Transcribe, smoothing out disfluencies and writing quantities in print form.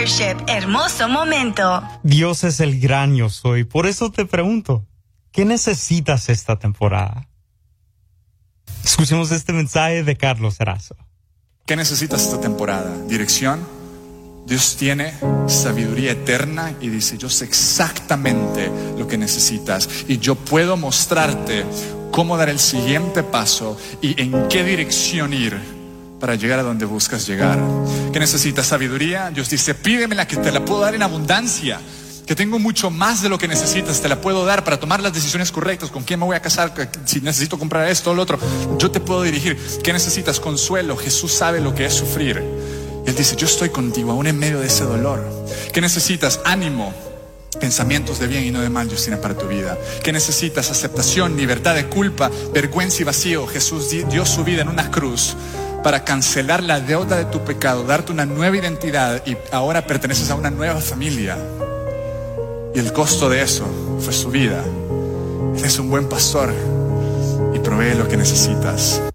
Worship, hermoso momento. Dios es el gran yo soy. Por eso te pregunto, ¿qué necesitas esta temporada? Escuchemos este mensaje de Carlos Erazo. ¿Qué necesitas esta temporada? ¿Dirección? Dios tiene sabiduría eterna y dice, yo sé exactamente lo que necesitas y yo puedo mostrarte cómo dar el siguiente paso y en qué dirección ir para llegar a donde buscas llegar. ¿Qué necesitas? Sabiduría. Dios dice, pídemela que te la puedo dar en abundancia, que tengo mucho más de lo que necesitas, te la puedo dar para tomar las decisiones correctas, con quién me voy a casar, si necesito comprar esto o lo otro, yo te puedo dirigir. ¿Qué necesitas? Consuelo. Jesús sabe lo que es sufrir. Él dice, yo estoy contigo aún en medio de ese dolor. ¿Qué necesitas? Ánimo. Pensamientos de bien y no de mal Dios tiene para tu vida. ¿Qué necesitas? Aceptación, libertad de culpa, vergüenza y vacío. Jesús dio su vida en una cruz para cancelar la deuda de tu pecado, darte una nueva identidad y ahora perteneces a una nueva familia. Y el costo de eso fue su vida. Él es un buen pastor y provee lo que necesitas.